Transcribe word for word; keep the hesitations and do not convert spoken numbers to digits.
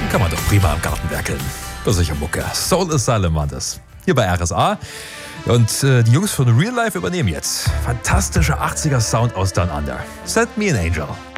kann man doch prima im Garten werkeln. Bei solcher Mucke. Soul Asylum war das. Hier bei R S A. Und äh, die Jungs von Real Life übernehmen jetzt. Fantastischer achtziger Sound aus Down Under. Send me an Angel.